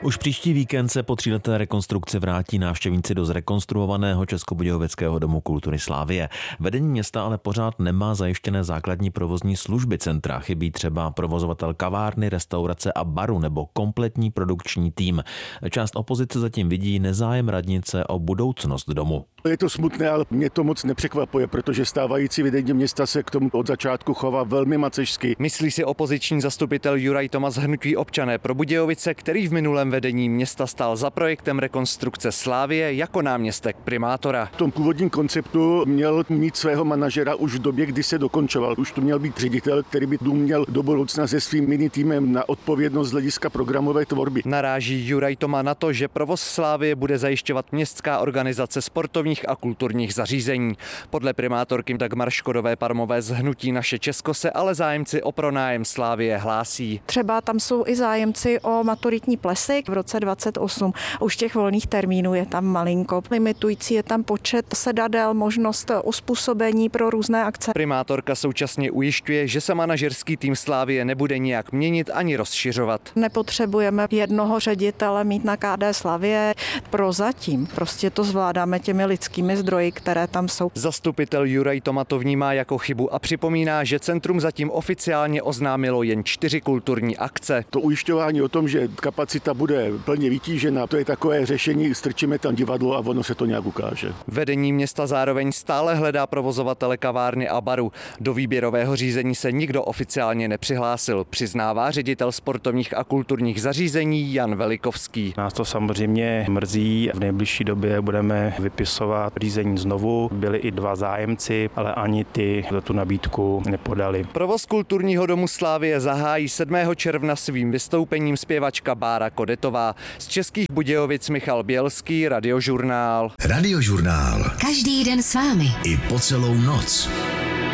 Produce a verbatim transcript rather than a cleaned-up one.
Už příští víkend se po tříleté rekonstrukci vrátí návštěvníci do zrekonstruovaného Českobudějovického domu kultury Slavie. Vedení města ale pořád nemá zajištěné základní provozní služby centra. Chybí třeba provozovatel kavárny, restaurace a baru nebo kompletní produkční tým. Část opozice zatím vidí nezájem radnice o budoucnost domu. Je to smutné, ale mě to moc nepřekvapuje, protože stávající vedení města se k tomu od začátku chová velmi macešsky. Myslí si opoziční zastupitel Juraj Tomas z hnutí Občané pro Budějovice, který v minulém vedení města stál za projektem rekonstrukce Slavie jako náměstek primátora. V tom původním konceptu měl mít svého manažera už v době, kdy se dokončoval. Už to měl být ředitel, který by dům měl do budoucna se svým mini týmem na odpovědnost z hlediska programové tvorby. Naráží Juraj Toma na to, že provoz Slavie bude zajišťovat městská organizace sportovních a kulturních zařízení. Podle primátorky Dagmar Škodové-Parmové z hnutí Naše Česko se ale zájemci o pronájem Slavie hlásí. Třeba tam jsou i zájemci o maturitní plesy v roce dvacet osm. Už těch volných termínů je tam malinko. Limitující je tam počet sedadel, možnost uspůsobení pro různé akce. Primátorka současně ujišťuje, že se manažerský tým Slavie nebude nijak měnit ani rozšiřovat. Nepotřebujeme jednoho ředitele mít na K D Slavie. Prozatím prostě to zvládáme těmi lidskými zdroji, které tam jsou. Zastupitel Juraj Toma to vnímá jako chybu a připomíná, že centrum zatím oficiálně oznámilo jen čtyři kulturní akce. To ujišťování o tom, že kapacita bude plně vytížena, to je takové řešení, strčíme tam divadlo a ono se to nějak ukáže. Vedení města zároveň stále hledá provozovatele kavárny a baru. Do výběrového řízení se nikdo oficiálně nepřihlásil, přiznává ředitel sportovních a kulturních zařízení Jan Velikovský. Nás to samozřejmě mrzí. V nejbližší době budeme vypisovat řízení znovu. Byli i dva zájemci, ale ani ty za tu nabídku nepodali. Provoz kulturního domu Slavie zahájí sedmého června svým vystoupením zpěvačka Bára Kodetová. Z Českých Budějovic Michal Bělský, Radiožurnál. Radiožurnál. Každý den s vámi. I po celou noc.